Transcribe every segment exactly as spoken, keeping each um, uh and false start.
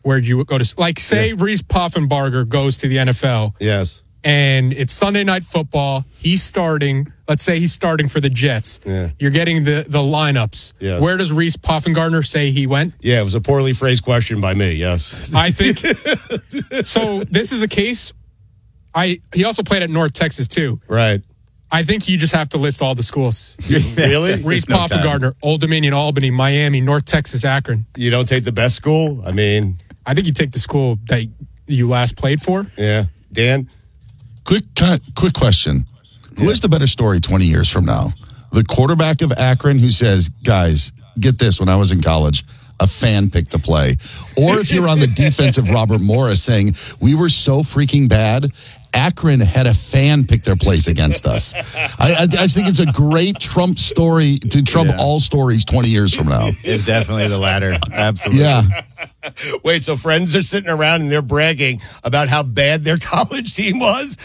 where'd you go to? Like, say yeah. Reese Puffenbarger goes to the N F L. Yes. And it's Sunday Night Football. He's starting. Let's say he's starting for the Jets. Yeah. You're getting the, the lineups. Yes. Where does Reese Puffenbarger say he went? Yeah, it was a poorly phrased question by me, yes. I think. So this is a case. I He also played at North Texas, too. Right. I think you just have to list all the schools. Really? Reese no Puffenbarger, Old Dominion, Albany, Miami, North Texas, Akron. You don't take the best school? I mean. I think you take the school that you last played for. Yeah. Dan? Quick quick question. Who has the better story twenty years from now? The quarterback of Akron who says, guys, get this, when I was in college, a fan picked the play. Or if you're on the defense of Robert Morris saying, we were so freaking bad, Akron had a fan pick their place against us. I, I, I think it's a great Trump story to trump yeah. all stories twenty years from now. It's definitely the latter. Absolutely. Yeah. Wait, so friends are sitting around and they're bragging about how bad their college team was?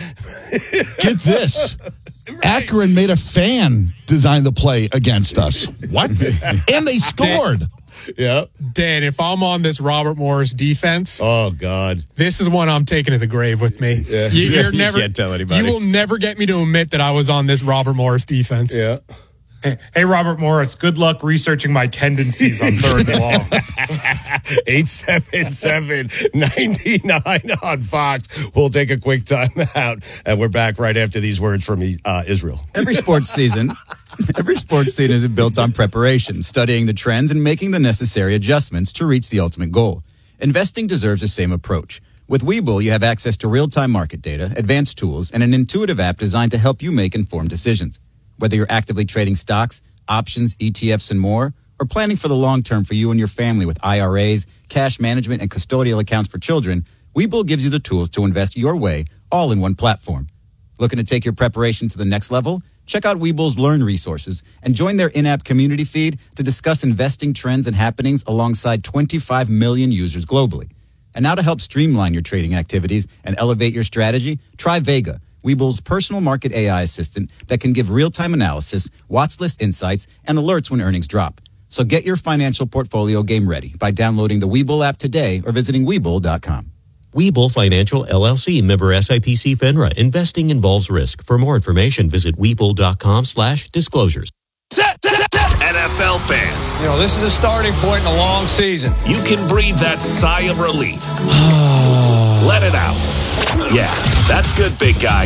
Get this. Right. Akron made a fan design the play against us. What? And they scored. Yeah. Dan, if I'm on this Robert Morris defense, oh God, this is one I'm taking to the grave with me. Yeah. You, you're you never, can't tell anybody. You will never get me to admit that I was on this Robert Morris defense. Yeah. Hey, Robert Morris, good luck researching my tendencies on third and long. eight seven seven, nine nine on Fox. We'll take a quick time out, and we're back right after these words from uh, Israel. Every sports season, every sports season is built on preparation, studying the trends, and making the necessary adjustments to reach the ultimate goal. Investing deserves the same approach. With Webull, you have access to real-time market data, advanced tools, and an intuitive app designed to help you make informed decisions. Whether you're actively trading stocks, options, E T Fs, and more, or planning for the long term for you and your family with I R As, cash management, and custodial accounts for children, Webull gives you the tools to invest your way, all in one platform. Looking to take your preparation to the next level? Check out Webull's Learn resources and join their in-app community feed to discuss investing trends and happenings alongside twenty-five million users globally. And now to help streamline your trading activities and elevate your strategy, try Vega, Webull's personal market A I assistant that can give real-time analysis, watch list insights, and alerts when earnings drop. So get your financial portfolio game ready by downloading the Webull app today or visiting Webull dot com. Webull Financial, L L C, member S I P C FINRA. Investing involves risk. For more information, visit Webull dot com slash disclosures. N F L fans, you know, this is a starting point in a long season. You can breathe that sigh of relief. Let it out. Yeah, that's good, big guy.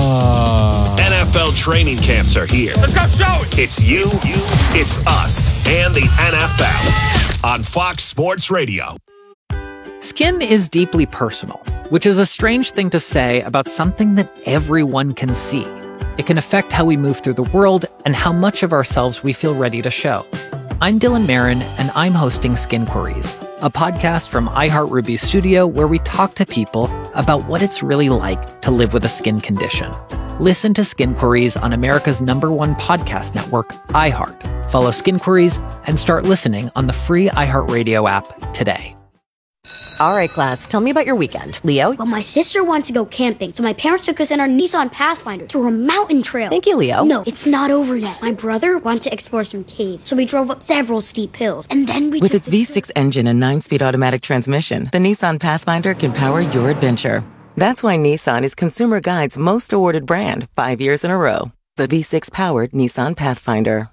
N F L training camps are here. Let's go show it. It's you, it's, you. it's us, and the N F L on Fox Sports Radio. Skin is deeply personal, which is a strange thing to say about something that everyone can see. It can affect how we move through the world and how much of ourselves we feel ready to show. I'm Dylan Marin, and I'm hosting Skin Queries, a podcast from iHeartRuby's studio where we talk to people about what it's really like to live with a skin condition. Listen to Skin Queries on America's number one podcast network, iHeart. Follow Skin Queries and start listening on the free iHeartRadio app today. All right, class, tell me about your weekend. Leo? Well, my sister wants to go camping, so my parents took us in our Nissan Pathfinder through a mountain trail. Thank you, Leo. No, it's not over yet. My brother wanted to explore some caves, so we drove up several steep hills, and then we... With its V six engine and nine-speed automatic transmission, the Nissan Pathfinder can power your adventure. That's why Nissan is Consumer Guide's most awarded brand, five years in a row. The V six-powered Nissan Pathfinder.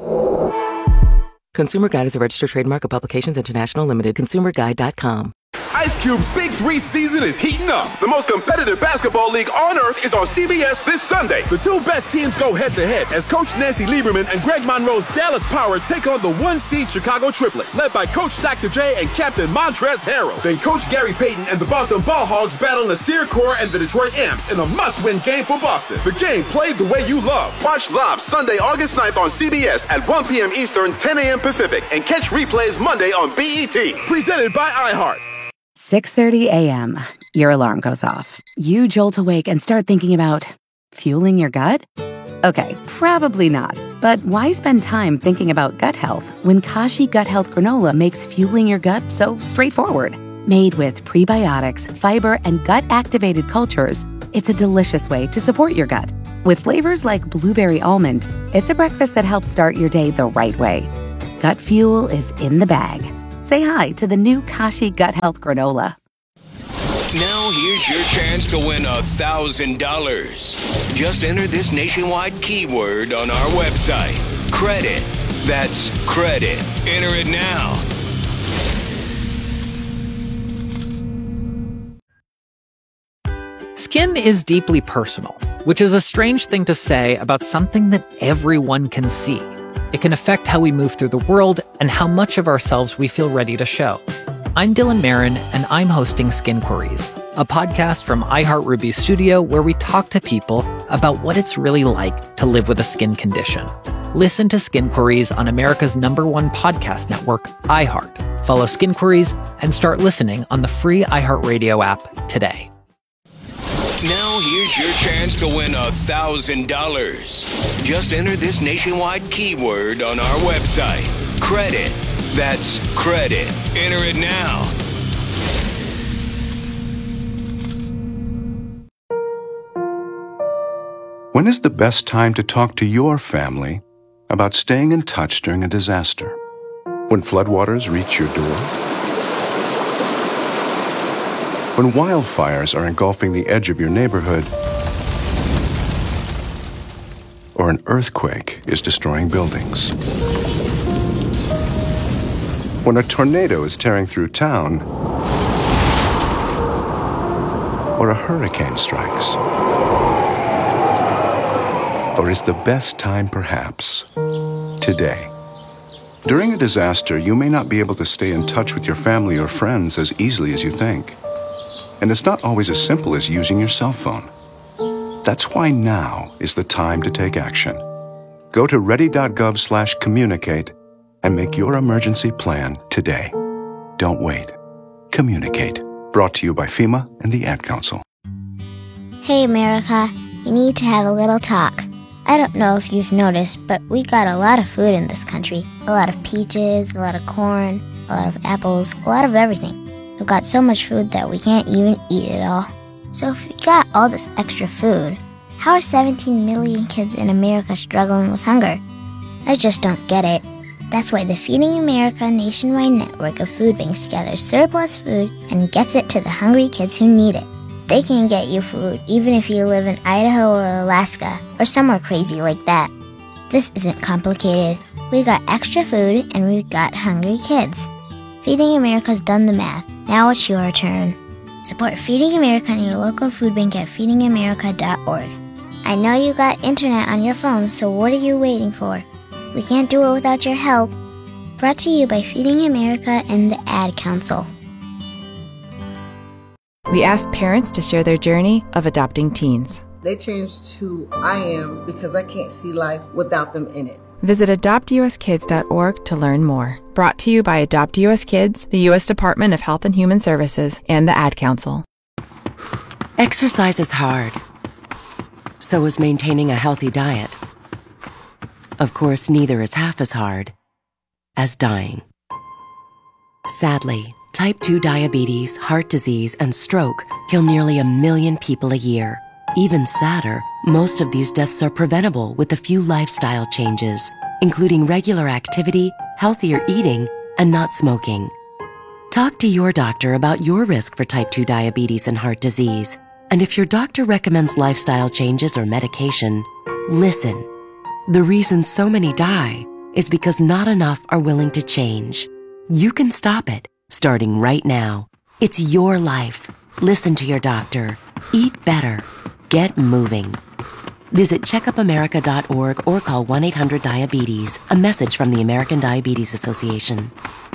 Consumer Guide is a registered trademark of Publications International Limited. consumer guide dot com. Ice Cube's Big Three season is heating up. The most competitive basketball league on earth is on C B S this Sunday. The two best teams go head-to-head as Coach Nancy Lieberman and Greg Monroe's Dallas Power take on the one-seed Chicago Triplets, led by Coach Doctor J and Captain Montrezl Harrell. Then Coach Gary Payton and the Boston Ball Hogs battle Nasir Kaur and the Detroit Amps in a must-win game for Boston. The game played the way you love. Watch live Sunday, August ninth on C B S at one p.m. Eastern, ten a.m. Pacific, and catch replays Monday on B E T. Presented by iHeart. six thirty a.m. Your alarm goes off. You jolt awake and start thinking about fueling your gut? Okay, probably not. But why spend time thinking about gut health when Kashi Gut Health Granola makes fueling your gut so straightforward? Made with prebiotics, fiber, and gut-activated cultures, it's a delicious way to support your gut. With flavors like blueberry almond, it's a breakfast that helps start your day the right way. Gut fuel is in the bag. say hi to the new Kashi Gut Health Granola. Now here's your chance to win a thousand dollars. Just enter this nationwide keyword on our website. Credit. That's credit. Enter it now. Skin is deeply personal, which is a strange thing to say about something that everyone can see. It can affect how we move through the world and how much of ourselves we feel ready to show. I'm Dylan Marin, and I'm hosting Skin Queries, a podcast from iHeartRuby Studio where we talk to people about what it's really like to live with a skin condition. Listen to Skin Queries on America's number one podcast network, iHeart. Follow Skin Queries and start listening on the free iHeartRadio app today. Now here's your chance to win a thousand dollars. Just enter this nationwide keyword on our website. Credit. That's credit. Enter it now. When is the best time to talk to your family about staying in touch during a disaster? When floodwaters reach your door? When wildfires are engulfing the edge of your neighborhood? Or an earthquake is destroying buildings? When a tornado is tearing through town? Or a hurricane strikes? Or is the best time perhaps today? During a disaster, you may not be able to stay in touch with your family or friends as easily as you think. And it's not always as simple as using your cell phone. That's why now is the time to take action. Go to ready.gov slash communicate and make your emergency plan today. Don't wait. Communicate. Brought to you by FEMA and the Ad Council. Hey, America. We need to have a little talk. I don't know if you've noticed, but we got a lot of food in this country. A lot of peaches, a lot of corn, a lot of apples, a lot of everything. We've got so much food that we can't even eat it all. So if we got all this extra food, how are seventeen million kids in America struggling with hunger? I just don't get it. That's why the Feeding America nationwide network of food banks gathers surplus food and gets it to the hungry kids who need it. They can get you food even if you live in Idaho or Alaska or somewhere crazy like that. This isn't complicated. We got extra food and we've got hungry kids. Feeding America's done the math. Now it's your turn. Support Feeding America and your local food bank at feeding america dot org. I know you got internet on your phone, so what are you waiting for? We can't do it without your help. Brought to you by Feeding America and the Ad Council. We asked parents to share their journey of adopting teens. They changed who I am because I can't see life without them in it. Visit adopt u s kids dot org to learn more. Brought to you by Adopt U S Kids, the U S Department of Health and Human Services, and the Ad Council. Exercise is hard. So is maintaining a healthy diet. Of course, neither is half as hard as dying. Sadly, type two diabetes, heart disease, and stroke kill nearly a million people a year. Even sadder, most of these deaths are preventable with a few lifestyle changes, including regular activity, healthier eating, and not smoking. Talk to your doctor about your risk for type two diabetes and heart disease. And if your doctor recommends lifestyle changes or medication, listen. The reason so many die is because not enough are willing to change. You can stop it, starting right now. It's your life. Listen to your doctor. Eat better. Get moving. Visit check up america dot org or call one eight hundred diabetes. A message from the American Diabetes Association.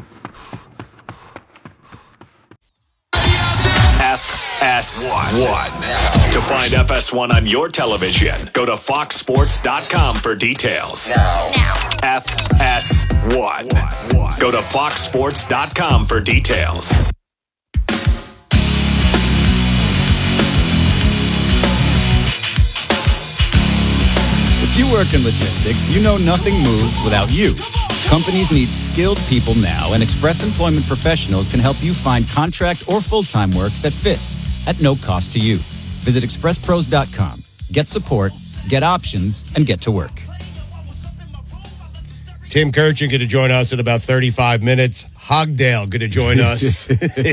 F S one. To find F S one on your television, go to fox sports dot com for details. Now. now. F S one. Go to fox sports dot com for details. If you work in logistics, you know nothing moves without you. Companies need skilled people now, and Express Employment Professionals can help you find contract or full-time work that fits at no cost to you. Visit express pros dot com. Get support, get options, and get to work. Tim Kirchin going to join us in about thirty-five minutes. Hogdale going to join us.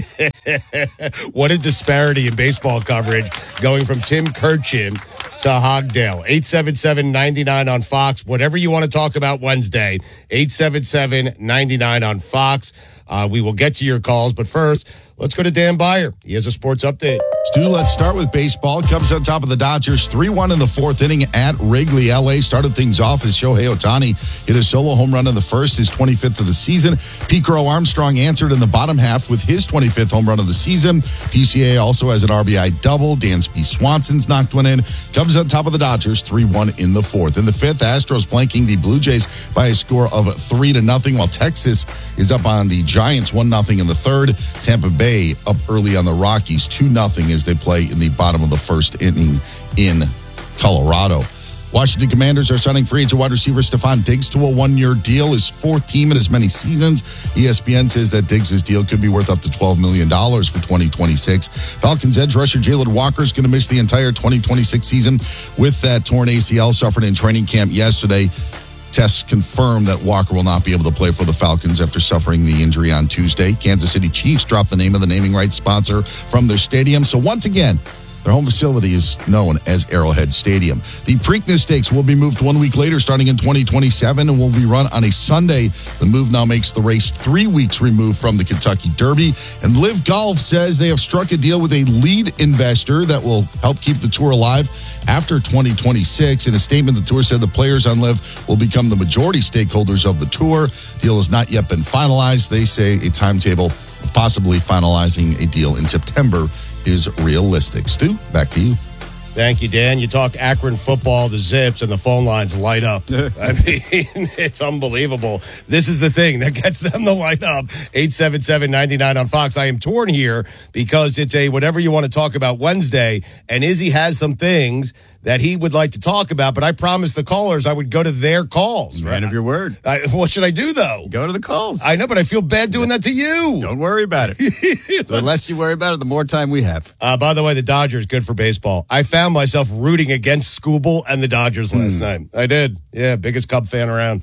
What a disparity in baseball coverage going from Tim Kirchin to Hogdale. eight seven seven, nine nine on Fox. Whatever you want to talk about Wednesday, eight seven seven, nine nine on Fox. Uh, we will get to your calls, but first, let's go to Dan Beyer. He has a sports update. Stu, let's start with baseball. Cubs on top of the Dodgers, three one in the fourth inning at Wrigley. L A started things off as Shohei Ohtani hit a solo home run in the first, his twenty-fifth of the season. Pete Crow Armstrong answered in the bottom half with his twenty-fifth home run of the season. P C A also has an R B I double. Dansby Swanson's knocked one in. Cubs on top of the Dodgers, three one in the fourth. In the fifth, Astros blanking the Blue Jays by a score of three to nothing, while Texas is up on the Giants one nothing in the third. Tampa Bay up early on the Rockies two nothing as they play in the bottom of the first inning in Colorado. Washington Commanders are signing free agent wide receiver Stephon Diggs to a one-year deal, his fourth team in as many seasons. E S P N says that Diggs' deal could be worth up to twelve million dollars for twenty twenty-six. Falcons edge rusher Jalen Walker is going to miss the entire twenty twenty-six season with that torn A C L suffered in training camp yesterday. Tests confirm that Walker will not be able to play for the Falcons after suffering the injury on Tuesday. Kansas City Chiefs dropped the name of the naming rights sponsor from their stadium. So once again, their home facility is known as Arrowhead Stadium. The Preakness Stakes will be moved one week later, starting in twenty twenty-seven, and will be run on a Sunday. The move now makes the race three weeks removed from the Kentucky Derby. And Live Golf says they have struck a deal with a lead investor that will help keep the tour alive after twenty twenty-six. In a statement, the tour said the players on Live will become the majority stakeholders of the tour. Deal has not yet been finalized. They say a timetable of possibly finalizing a deal in September is realistic. Stu, back to you. Thank you, Dan. You talk Akron football, the Zips, and the phone lines light up. I mean, it's unbelievable. This is the thing that gets them to light up. eight seven seven, nine nine on Fox. I am torn here because it's a whatever you want to talk about Wednesday, and Izzy has some things that he would like to talk about, but I promised the callers I would go to their calls. Man right? of your word. I, what should I do, though? Go to the calls. I know, but I feel bad doing that to you. Don't worry about it. The less you worry about it, the more time we have. Uh, by the way, the Dodgers, good for baseball. I found myself rooting against Scooble and the Dodgers last mm. night. I did. Yeah, biggest Cub fan around.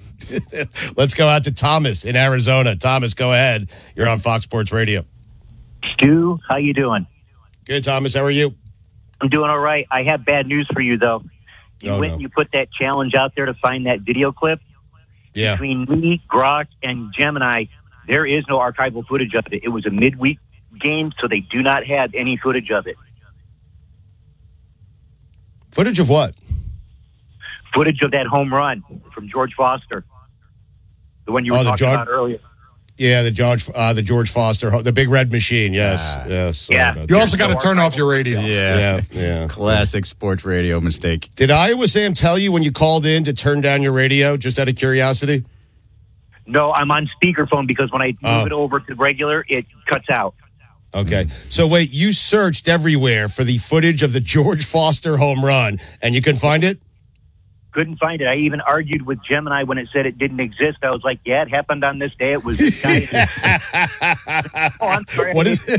Let's go out to Thomas in Arizona. Thomas, go ahead. You're on Fox Sports Radio. Stu, how you doing? Good, Thomas. How are you? I'm doing all right. I have bad news for you, though. You oh, went no. and you put that challenge out there to find that video clip. Yeah. Between me, Grok, and Gemini, there is no archival footage of it. It was a midweek game, so they do not have any footage of it. Footage of what? Footage of that home run from George Foster. The one you were oh, talking George, about earlier. Yeah, the George, uh, the George Foster, the big red machine. Yes, uh, yes. Yeah. You also got to turn off your radio. Yeah, yeah, yeah. Classic sports radio mistake. Did Iowa Sam tell you when you called in to turn down your radio, just out of curiosity? No, I'm on speakerphone because when I move oh. it over to regular, it cuts out. Okay. So wait, you searched everywhere for the footage of the George Foster home run, and you couldn't find it? Couldn't find it. I even argued with Gemini when it said it didn't exist. I was like, yeah, it happened on this day. It was. oh, I'm sorry. What is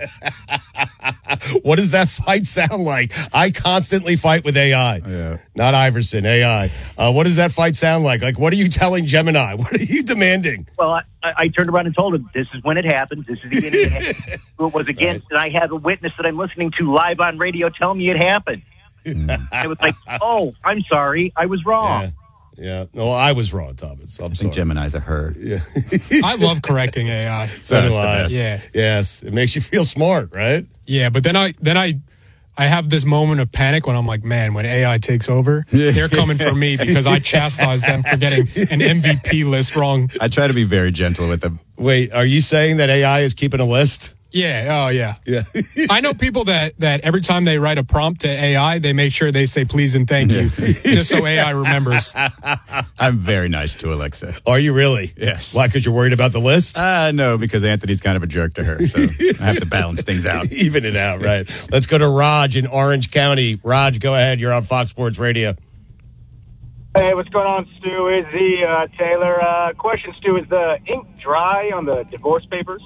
What does that fight sound like? I constantly fight with A I. Yeah. Not Iverson, A I. Uh, what does that fight sound like? Like, what are you telling Gemini? What are you demanding? Well, I, I turned around and told him, this is when it happened. This is the beginning it happened. It was against, right. And I have a witness that I'm listening to live on radio tell me it happened. It was like, oh, I'm sorry. I was wrong. Yeah. Yeah. No, I was wrong, Thomas. I'm I think sorry. Gemini's a her. Yeah. I love correcting A I. So do I. Yeah. Yes. It makes you feel smart, right? Yeah, but then I then I I have this moment of panic when I'm like, man, when A I takes over, they're coming for me because I chastised them for getting an M V P list wrong. I try to be very gentle with them. Wait, are you saying that A I is keeping a list? Yeah. Oh, yeah. Yeah. I know people that, that every time they write a prompt to A I, they make sure they say please and thank you, just so A I remembers. I'm very nice to Alexa. Are you really? Yes. Why? Because you're worried about the list? Uh, no, because Anthony's kind of a jerk to her, so I have to balance things out. Even it out, right? Let's go to Raj in Orange County. Raj, go ahead. You're on Fox Sports Radio. Hey, what's going on, Stu? Is the uh, Taylor uh, question, Stu? Is the ink dry on the divorce papers?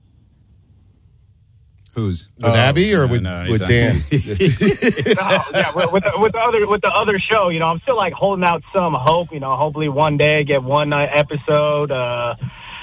Who's with oh, Abby or no, with no, with Dan? no, yeah, with the, with the other with the other show. You know, I'm still like holding out some hope. You know, hopefully one day get one uh, episode. Uh,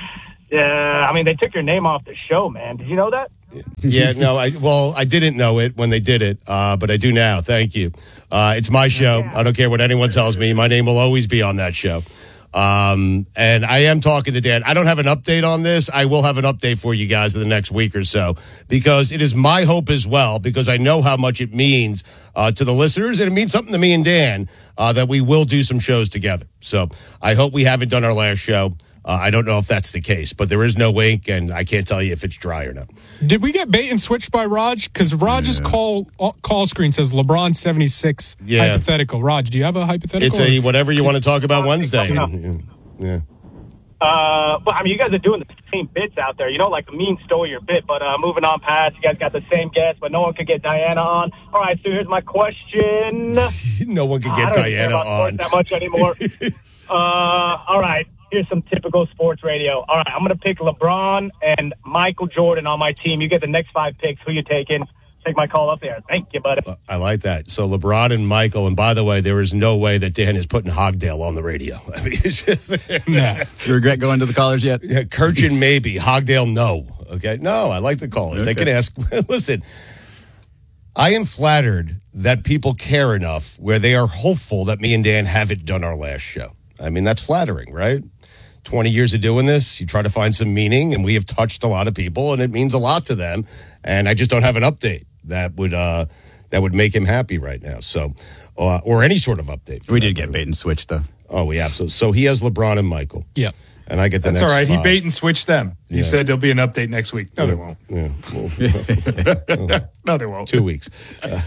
Yeah, I mean, they took your name off the show, man. Did you know that? Yeah, no, I well, I didn't know it when they did it, uh, but I do now. Thank you. Uh, it's my show. I don't care what anyone tells me. My name will always be on that show. Um, and I am talking to Dan. I don't have an update on this. I will have an update for you guys in the next week or so, because it is my hope as well, because I know how much it means uh, to the listeners, and it means something to me and Dan, uh, that we will do some shows together. So I hope we haven't done our last show. Uh, I don't know if that's the case, but there is no wink, and I can't tell you if it's dry or not. Did we get bait and switched by Raj? Because Raj's yeah. call call screen says LeBron seventy-six yeah. hypothetical. Raj, do you have a hypothetical? It's a whatever you want to talk about Wednesday. Yeah. Uh, well, I mean, you guys are doing the same bits out there. You know, like Amin stole your bit, but uh, moving on past, you guys got the same guest, but no one could get Diana on. All right, so here's my question. No one could get I don't Diana care about on that much anymore. uh, all right. Here's some typical sports radio. All right, I'm going to pick LeBron and Michael Jordan on my team. You get the next five picks. Who you taking? Take my call up there. Thank you, buddy. I like that. So LeBron and Michael, and by the way, there is no way that Dan is putting Hogdale on the radio. I mean, it's just yeah. You regret going to the callers yet? Yeah, Kirchin maybe, Hogdale no. Okay, no, I like the callers. Okay. They can ask. Listen, I am flattered that people care enough where they are hopeful that me and Dan haven't done our last show. I mean, that's flattering, right? twenty years of doing this, you try to find some meaning, and we have touched a lot of people, and it means a lot to them. And I just don't have an update that would uh, that would make him happy right now. So, uh, or any sort of update. We did get bait and switch, though. Oh, we absolutely. So he has LeBron and Michael. Yeah. And I get the That's next all right. five. He bait and switched them. He Yeah. said there'll be an update next week. No, Yeah. they won't. Yeah. Well, no, they won't. Two weeks. Uh,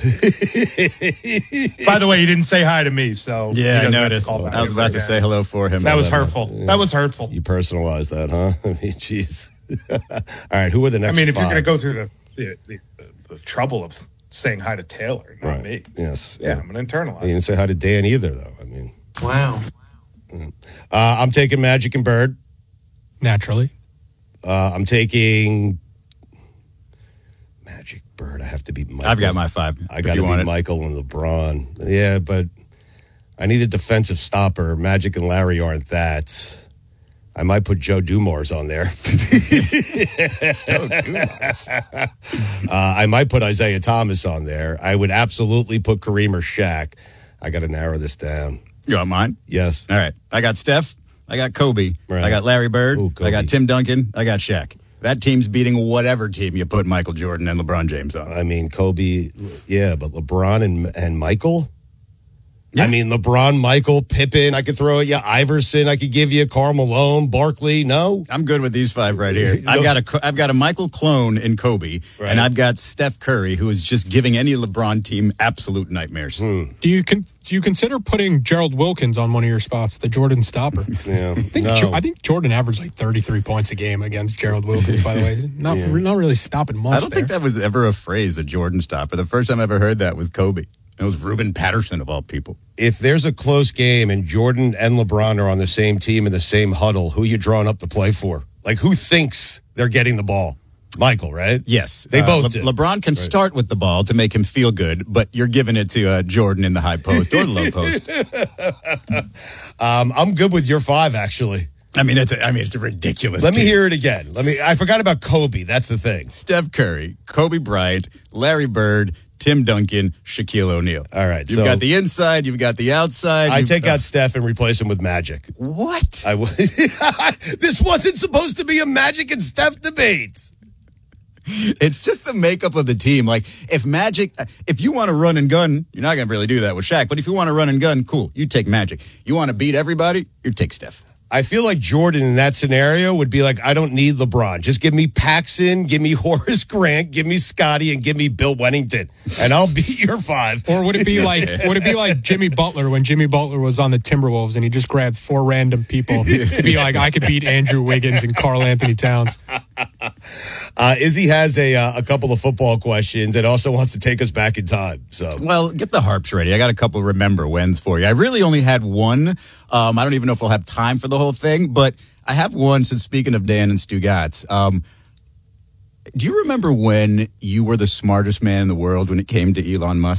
By the way, he didn't say hi to me, so Yeah, he I doesn't have to noticed. call back. I was about to say hello for him. That was hurtful. That was hurtful. You personalized that, huh? I mean, jeez. All right, who are the next I mean, if five? you're going to go through the the, the the trouble of saying hi to Taylor, not Right. me. Yes. Yeah, I'm going to internalize You didn't say hi to Dan either, though. I mean, wow. Uh, I'm taking Magic and Bird. Naturally. Uh, I'm taking Magic Bird. I have to beat Michael. I've got my five. I if got to you want beat it. Michael and LeBron. Yeah, but I need a defensive stopper. Magic and Larry aren't that. I might put Joe Dumars on there. Joe Dumars. Uh, I might put Isaiah Thomas on there. I would absolutely put Kareem or Shaq. I got to narrow this down. You want mine? Yes. All right. I got Steph. I got Kobe. Right. I got Larry Bird. Ooh, Kobe. I got Tim Duncan. I got Shaq. That team's beating whatever team you put Michael Jordan and LeBron James on. I mean, Kobe, yeah, but LeBron and and Michael? Yeah. I mean, LeBron, Michael, Pippen, I could throw at you. Iverson, I could give you. Karl Malone, Barkley, no? I'm good with these five right here. I've got a I've got a Michael clone in Kobe, Right. and I've got Steph Curry, who is just giving any LeBron team absolute nightmares. Hmm. Do you con- do you consider putting Gerald Wilkins on one of your spots, the Jordan stopper? Yeah. I think No. Jo- I think Jordan averaged like thirty-three points a game against Gerald Wilkins. By the way, not Yeah. not really stopping much. I don't there. think that was ever a phrase, the Jordan stopper. The first time I ever heard that was Kobe. It was Ruben Patterson, of all people. If there's a close game and Jordan and LeBron are on the same team in the same huddle, who are you drawing up to play for? Like, who thinks they're getting the ball? Michael, right? Yes. They Uh, both Le- did. LeBron can start with the ball to make him feel good, but you're giving it to uh, Jordan in the high post or the low post. um, I'm good with your five, actually. I mean, it's a, I mean, it's a ridiculous Let me team. hear it again. Let me. I forgot about Kobe. That's the thing. Steph Curry, Kobe Bryant, Larry Bird, Tim Duncan, Shaquille O'Neal. All right. You've so got the inside, you've got the outside. I you've- take out Steph and replace him with Magic. What? I w- This wasn't supposed to be a Magic and Steph debate. It's just the makeup of the team. Like, if Magic, if you want to run and gun, you're not going to really do that with Shaq. But if you want to run and gun, cool, you take Magic. You want to beat everybody, you take Steph. I feel like Jordan in that scenario would be like, I don't need LeBron. Just give me Paxson, give me Horace Grant, give me Scotty, and give me Bill Wennington, and I'll beat your five. Or would it be like would it be like Jimmy Butler when Jimmy Butler was on the Timberwolves and he just grabbed four random people to be like, I could beat Andrew Wiggins and Karl Anthony Towns? Uh, Izzy has a uh, a couple of football questions and also wants to take us back in time. So, Well, get the harps ready. I got a couple of remember wins for you. I really only had one. Um, I don't even know if we'll have time for the whole thing, but I have one since speaking of Dan and Stugatz. Um, do you remember when you were the smartest man in the world when it came to Elon Musk?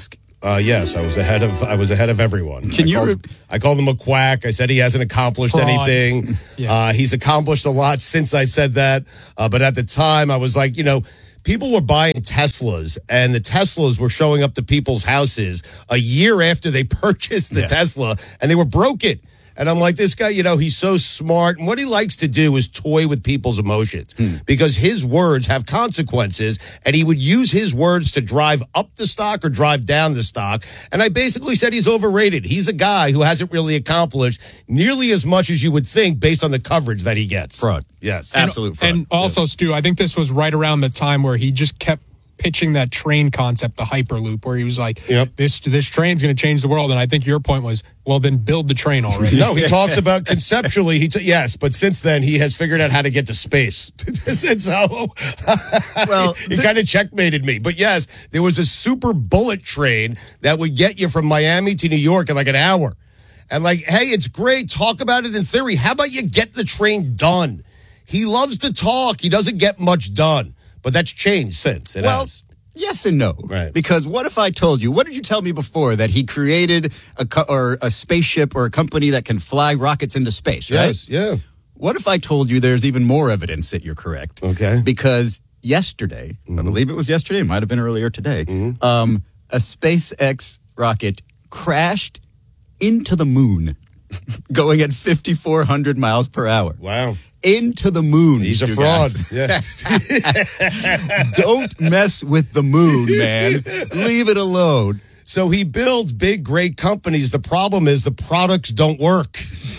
Uh, yes, I was ahead of I was ahead of everyone. Can I you? Called, Re- I called him a quack. I said he hasn't accomplished Fraud. anything. Yeah. Uh, he's accomplished a lot since I said that. Uh, but at the time, I was like, you know, people were buying Teslas, and the Teslas were showing up to people's houses a year after they purchased the Yeah. Tesla, and they were broken. And I'm like, this guy, you know, he's so smart. And what he likes to do is toy with people's emotions Hmm. because his words have consequences. And he would use his words to drive up the stock or drive down the stock. And I basically said he's overrated. He's a guy who hasn't really accomplished nearly as much as you would think based on the coverage that he gets. Fraud. Yes. And- Absolute fraud. And also, Stu, I think this was right around the time where he just kept pitching that train concept, the Hyperloop, where he was like, Yep. this this train's going to change the world. And I think your point was, well, then build the train already. No, he talks about conceptually. He t- yes, but since then he has figured out how to get to space. And so, Well, he kind of checkmated me. But yes, there was a super bullet train that would get you from Miami to New York in like an hour. And like, hey, it's great. Talk about it in theory. How about you get the train done? He loves to talk. He doesn't get much done. But that's changed since. It well, has. yes and no. Right. Because what if I told you? What did you tell me before that he created a co- or a spaceship or a company that can fly rockets into space? Right? Yes, yeah. What if I told you there's even more evidence that you're correct? Okay. Because yesterday, I believe it was yesterday, it might have been earlier today, um, a SpaceX rocket crashed into the moon, going at fifty-four hundred miles per hour. Wow. Into the moon. He's a Stu fraud. Gatz. Yeah. Don't mess with the moon, man. Leave it alone. So he builds big, great companies. The problem is the products don't work.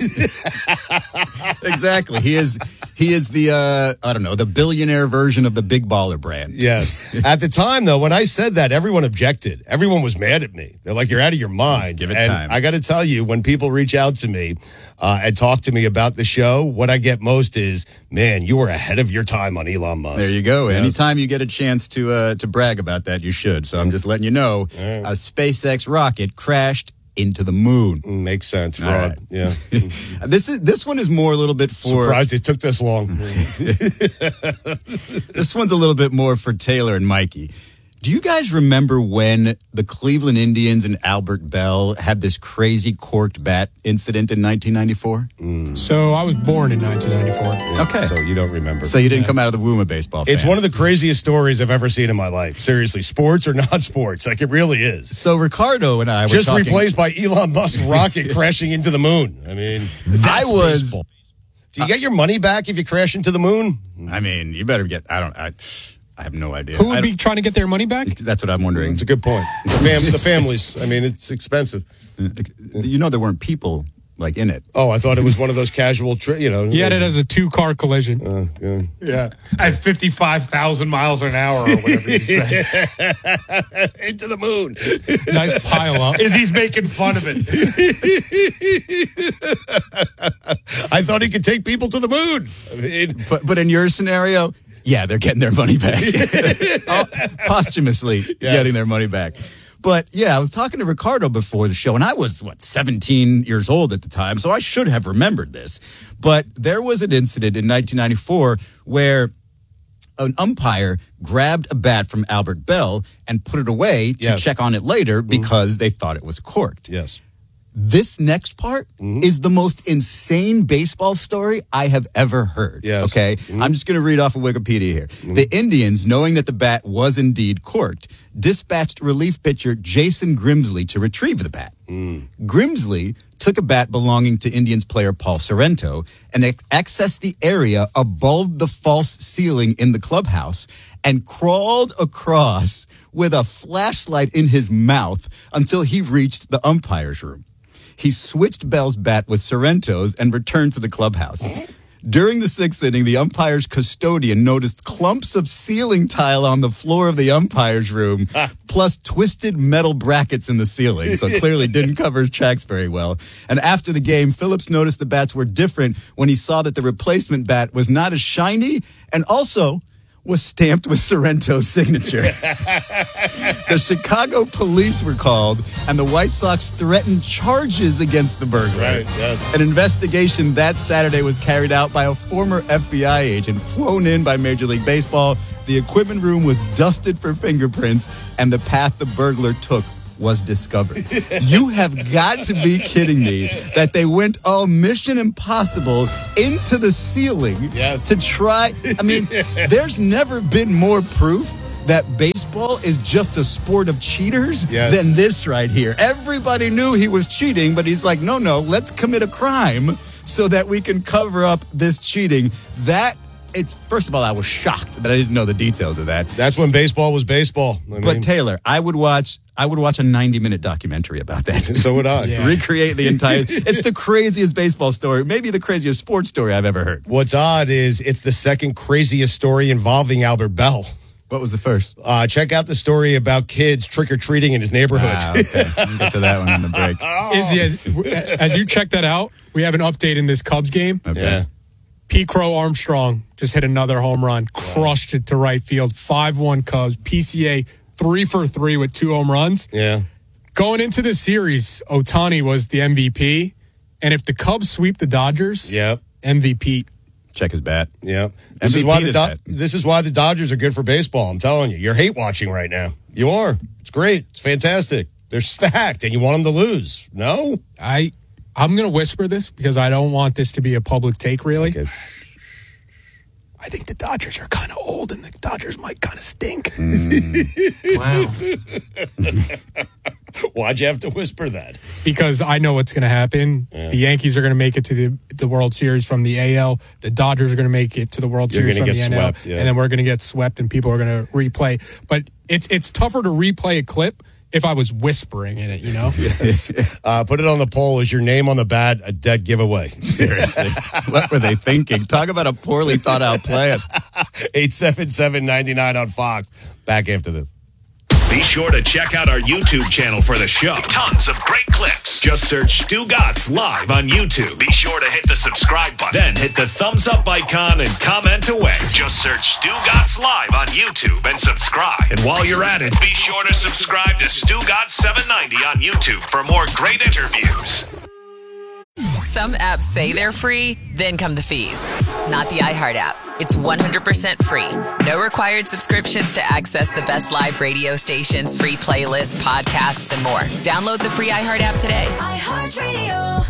Exactly. He is he is the uh, I don't know, the billionaire version of the Big Baller brand. Yes. At the time, though, when I said that, everyone objected. Everyone was mad at me. They're like, you're out of your mind. Give it and time. I got to tell you, when people reach out to me uh, and talk to me about the show, what I get most is, man, you were ahead of your time on Elon Musk. There you go. Yes. Anytime you get a chance to uh, to brag about that, you should. So I'm just letting you know, Yeah. a SpaceX rocket crashed into the moon. Mm, Makes sense. All Fraud. right. Yeah. This is this one is more a little bit for Surprised it took this long. this one's a little bit more for Taylor and Mikey. Do you guys remember when the Cleveland Indians and Albert Bell had this crazy corked bat incident in nineteen ninety-four? So I was born in nineteen ninety-four. Okay. So you don't remember. So you didn't come out of the womb a baseball fan. It's one of the craziest stories I've ever seen in my life. Seriously, sports or not sports, like it really is. So Ricardo and I were Just talking. replaced by Elon Musk's rocket crashing into the moon. I mean, I that's was. baseball. Do you get your money back if you crash into the moon? I mean, you better get. I don't. I. I have no idea. Who I would be trying to get their money back? That's what I'm wondering. It's a good point. The, fam- the families. I mean, it's expensive. You know, there weren't people like in it. Oh, I thought it was one of those casual, tri- you know. He had it as a two-car collision. Uh, yeah. Yeah. At fifty-five thousand miles an hour or whatever you said. Into the moon. Nice pile up. Is he's making fun of it. I thought he could take people to the moon. I mean, But but in your scenario, yeah, they're getting their money back. Oh, posthumously getting their money back. But yeah, I was talking to Ricardo before the show, and I was, what, seventeen years old at the time, so I should have remembered this. But there was an incident in nineteen ninety-four where an umpire grabbed a bat from Albert Bell and put it away to Yes. check on it later because they thought it was corked. yes. This next part is the most insane baseball story I have ever heard. Yes. Okay. I'm just going to read off of Wikipedia here. The Indians, knowing that the bat was indeed corked, dispatched relief pitcher Jason Grimsley to retrieve the bat. Grimsley took a bat belonging to Indians player Paul Sorrento and ac- accessed the area above the false ceiling in the clubhouse and crawled across with a flashlight in his mouth until he reached the umpire's room. He switched Bell's bat with Sorrento's and returned to the clubhouse. During the sixth inning, the umpire's custodian noticed clumps of ceiling tile on the floor of the umpire's room, plus twisted metal brackets in the ceiling, so clearly didn't cover his tracks very well. And after the game, Phillips noticed the bats were different when he saw that the replacement bat was not as shiny and also was stamped with Sorrento's signature. The Chicago police were called, and the White Sox threatened charges against the burglar. Right, yes. An investigation that Saturday was carried out by a former F B I agent flown in by Major League Baseball. The equipment room was dusted for fingerprints, and the path the burglar took was discovered. You have got to be kidding me that they went all Mission Impossible into the ceiling yes. to try. I mean, there's never been more proof that baseball is just a sport of cheaters yes. than this right here. Everybody knew he was cheating, but he's like, no, no, let's commit a crime so that we can cover up this cheating. That It's first of all, I was shocked that I didn't know the details of that. That's when baseball was baseball. I mean, but Taylor, I would watch. I would watch a ninety-minute documentary about that. So would I. Yeah. Recreate the entire. It's the craziest baseball story, maybe the craziest sports story I've ever heard. What's odd is it's the second craziest story involving Albert Bell. What was the first? Uh, check out the story about kids trick or treating in his neighborhood. Ah, okay. We'll get to that one in the break. Izzy, as, as you check that out, we have an update in this Cubs game. Okay. Yeah. P. Crow Armstrong just hit another home run, crushed it to right field, five one Cubs. P C A three for three with two home runs. Yeah. Going into the series, Ohtani was the M V P, and if the Cubs sweep the Dodgers, yep. M V P. Check his bat. Yeah. This is why the Do- this is why the Dodgers are good for baseball. I'm telling you, you're hate watching right now. You are. It's great. It's fantastic. They're stacked, and you want them to lose. No, I. I'm going to whisper this because I don't want this to be a public take, really. Okay. I think the Dodgers are kind of old and the Dodgers might kind of stink. Mm. Wow. Why'd you have to whisper that? Because I know what's going to happen. Yeah. The Yankees are going to make it to the the World Series from the A L. The Dodgers are going to make it to the World You're Series from get the N L. swept, yeah. And then we're going to get swept and people are going to replay. But it's it's tougher to replay a clip if I was whispering in it, you know? Yes. Uh, put it on the poll. Is your name on the bat a dead giveaway? Seriously. What were they thinking? Talk about a poorly thought out plan. eight seven seven, nine nine on Fox. Back after this. Be sure to check out our YouTube channel for the show. Tons of great clips. Just search Stu Gatz live on YouTube. Be sure to hit the subscribe button. Then hit the thumbs up icon and comment away. Just search Stu Gatz live on YouTube and subscribe. And while you're at it, be sure to subscribe to Stu Gatz seven ninety on YouTube for more great interviews. Some apps say they're free, then come the fees. Not the iHeart app. It's one hundred percent free. No required subscriptions to access the best live radio stations, free playlists, podcasts, and more. Download the free iHeart app today. iHeartRadio.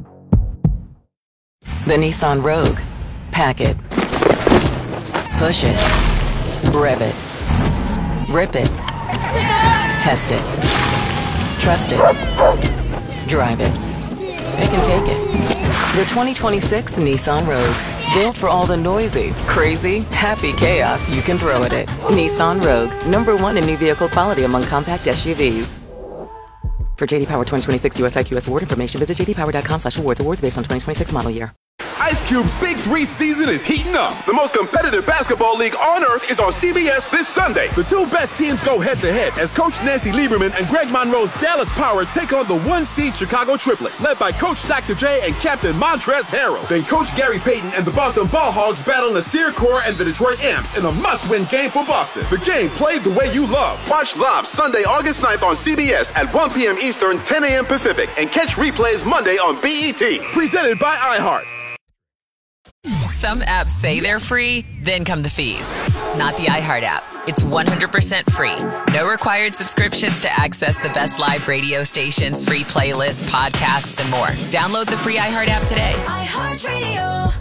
The Nissan Rogue. Pack it. Push it. Rev it. Rip it. Test it. Trust it. Drive it. It can take it. The twenty twenty-six Nissan Rogue. Built for all the noisy, crazy, happy chaos you can throw at it. Nissan Rogue. Number one in new vehicle quality among compact S U Vs. For J D Power twenty twenty-six U S I Q S award information, visit j d power dot com slash awards. Awards based on twenty twenty-six model year. Ice Cube's Big Three season is heating up. The most competitive basketball league on earth is on C B S this Sunday. The two best teams go head-to-head as Coach Nancy Lieberman and Greg Monroe's Dallas Power take on the one-seed Chicago Triplets, led by Coach Doctor J and Captain Montrezl Harrell. Then Coach Gary Payton and the Boston Ball Hogs battle Nasir Kaur and the Detroit Amps in a must-win game for Boston. The game played the way you love. Watch live Sunday, August ninth on C B S at one p.m. Eastern, ten a.m. Pacific, and catch replays Monday on B E T. Presented by iHeart. Some apps say they're free, then come the fees. Not the iHeart app. It's one hundred percent free. No required subscriptions to access the best live radio stations, free playlists, podcasts, and more. Download the free iHeart app today. iHeartRadio.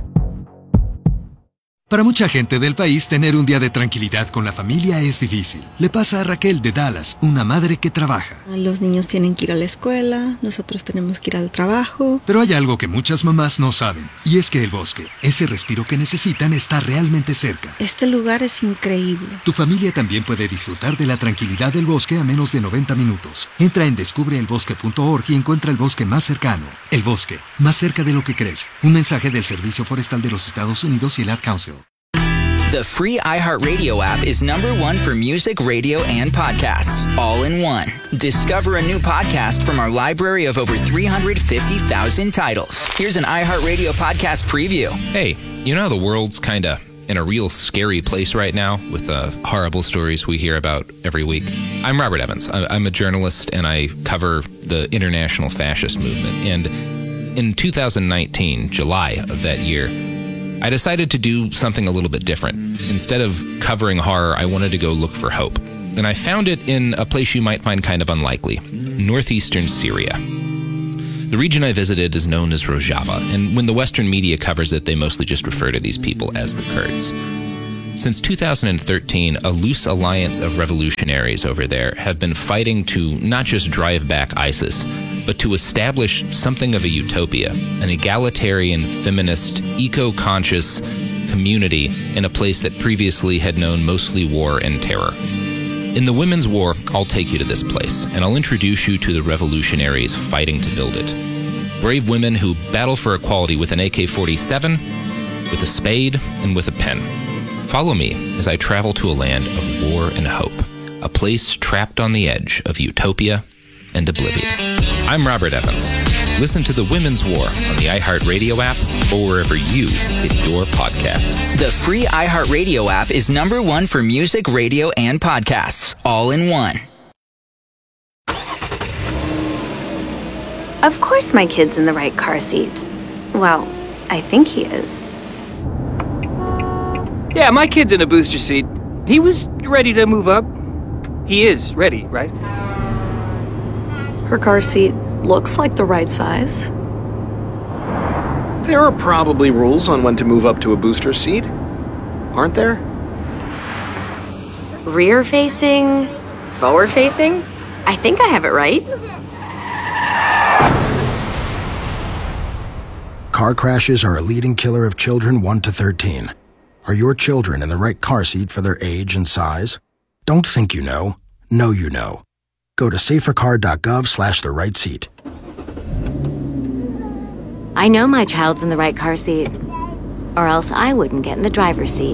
Para mucha gente del país, tener un día de tranquilidad con la familia es difícil. Le pasa a Raquel de Dallas, una madre que trabaja. Los niños tienen que ir a la escuela, nosotros tenemos que ir al trabajo. Pero hay algo que muchas mamás no saben, y es que el bosque, ese respiro que necesitan, está realmente cerca. Este lugar es increíble. Tu familia también puede disfrutar de la tranquilidad del bosque a menos de noventa minutos. Entra en descubre el bosque punto org y encuentra el bosque más cercano. El bosque, más cerca de lo que crees. Un mensaje del Servicio Forestal de los Estados Unidos y el Ad Council. The free iHeartRadio app is number one for music, radio, and podcasts, all in one. Discover a new podcast from our library of over three hundred fifty thousand titles. Here's an iHeartRadio podcast preview. Hey, you know how the world's kind of in a real scary place right now with the horrible stories we hear about every week? I'm Robert Evans. I'm a journalist, and I cover the international fascist movement. And in two thousand nineteen, July of that year, I decided to do something a little bit different. Instead of covering horror, I wanted to go look for hope. and I found it in a place you might find kind of unlikely, northeastern Syria. The region I visited is known as Rojava, and when the Western media covers it, they mostly just refer to these people as the Kurds. Since two thousand thirteen, a loose alliance of revolutionaries over there have been fighting to not just drive back ISIS, but to establish something of a utopia, an egalitarian, feminist, eco-conscious community in a place that previously had known mostly war and terror. In the Women's War, I'll take you to this place, and I'll introduce you to the revolutionaries fighting to build it. Brave women who battle for equality with an A K forty-seven, with a spade, and with a pen. Follow me as I travel to a land of war and hope, a place trapped on the edge of utopia and oblivion. I'm Robert Evans. Listen to The Women's War on the iHeartRadio app or wherever you get your podcasts. The free iHeartRadio app is number one for music, radio, and podcasts, all in one. Of course my kid's in the right car seat. Well, I think he is. Yeah, my kid's in a booster seat. He was ready to move up. He is ready, right? Her car seat looks like the right size. There are probably rules on when to move up to a booster seat, aren't there? Rear facing, forward facing. I think I have it right. Car crashes are a leading killer of children one to thirteen. Are your children in the right car seat for their age and size? Don't think you know. Know you know. Go to safercar.gov slash the right seat. I know my child's in the right car seat, or else I wouldn't get in the driver's seat.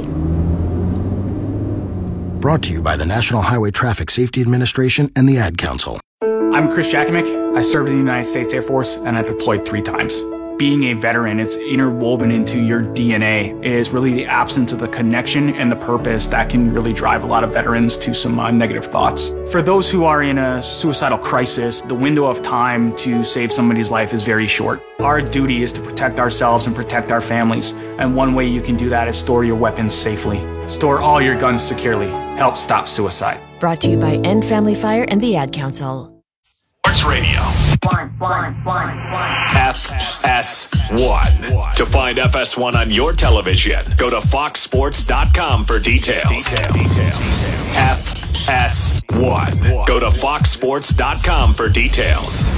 Brought to you by the National Highway Traffic Safety Administration and the Ad Council. I'm Chris Jakimick. I served in the United States Air Force, and I deployed three times. Being a veteran, it's interwoven into your D N A. It is really the absence of the connection and the purpose that can really drive a lot of veterans to some uh, negative thoughts. For those who are in a suicidal crisis, the window of time to save somebody's life is very short. Our duty is to protect ourselves and protect our families. And one way you can do that is store your weapons safely. Store all your guns securely. Help stop suicide. Brought to you by End Family Fire and the Ad Council. Sports Radio. One, one, one, one. F S one. To find F S one on your television, go to fox sports dot com for details. Details. F S one. Go to fox sports dot com for details.